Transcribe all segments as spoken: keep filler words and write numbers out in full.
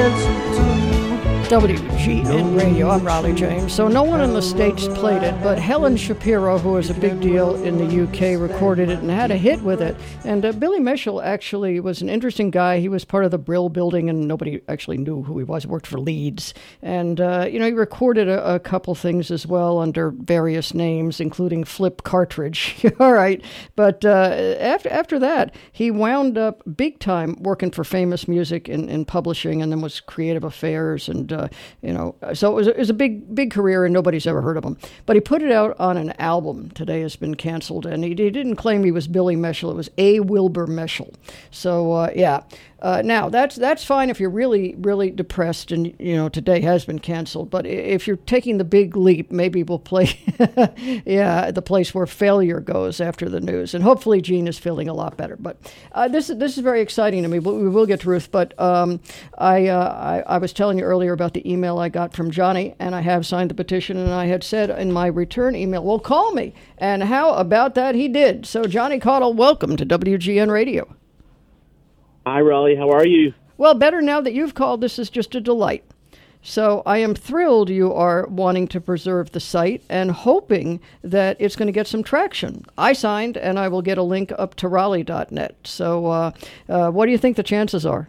W G N Radio, I'm Raleigh James. So no one in the States played it, but Helen Shapiro, who was a big deal in the U K, recorded it and had a hit with it. And uh, Billy Mitchell actually was an interesting guy. He was part of the Brill Building, and nobody actually knew who he was. He worked for Leeds. And, uh, you know, he recorded a, a couple things as well under various names, including Flip Cartridge. All right. But uh, after after that, he wound up big time working for Famous Music in, in publishing, and then was Creative Affairs and Uh, you know, so it was, a, it was a big, big career, and nobody's ever heard of him. But he put it out on an album. Today has been canceled, and he, he didn't claim he was Billy Mitchell. It was A. Wilbur Mitchell. So, uh, yeah. Uh, now, that's that's fine if you're really, really depressed and, you know, today has been canceled. But if you're taking the big leap, maybe we'll play, yeah, the place where failure goes after the news. And hopefully Gene is feeling a lot better. But uh, this, this is very exciting to me. But we will get to Ruth. But um, I, uh, I, I was telling you earlier about the email I got from Johnny, and I have signed the petition. And I had said in my return email, well, call me. And how about that he did. So, Johnny Caudle, welcome to W G N Radio. Hi, Raleigh. How are you? Well, better now that you've called. This is just a delight. So I am thrilled you are wanting to preserve the site and hoping that it's going to get some traction. I signed, and I will get a link up to Raleigh dot net. So uh, uh, what do you think the chances are?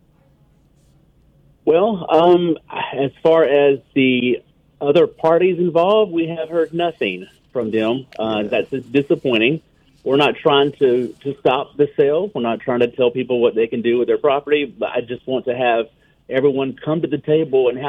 Well, um, as far as the other parties involved, we have heard nothing from them. Uh, that's disappointing. We're not trying to, to stop the sale. We're not trying to tell people what they can do with their property. But I just want to have everyone come to the table and have